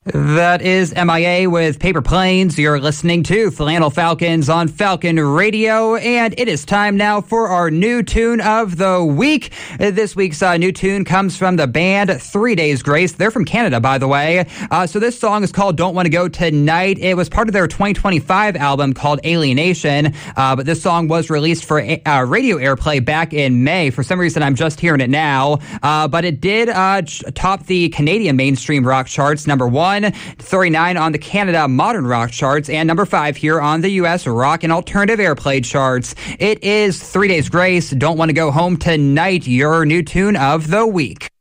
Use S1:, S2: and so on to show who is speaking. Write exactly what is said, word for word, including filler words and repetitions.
S1: That is M I A with Paper Planes. You're listening to Flannel Falcons on Falcon Radio, and it is time now for our new tune of the week. This week's uh, new tune comes from the band Three Days Grace. They're from Canada, by the way. Uh, so this song is called Don't Want to Go Tonight. It was part of their twenty twenty-five album called Alienation, uh, but this song was released for uh, radio airplay back in May. For some reason, I'm just hearing it now, uh, but it did uh, top the Canadian mainstream rock charts, number one. thirty-nine on the Canada Modern Rock charts, and number five here on the U S Rock and Alternative Airplay charts. It is Three Days Grace, Don't Want to Go Home Tonight, your new tune of the week.